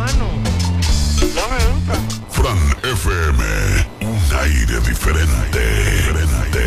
mano. No me gusta. Fran FM, un aire diferente.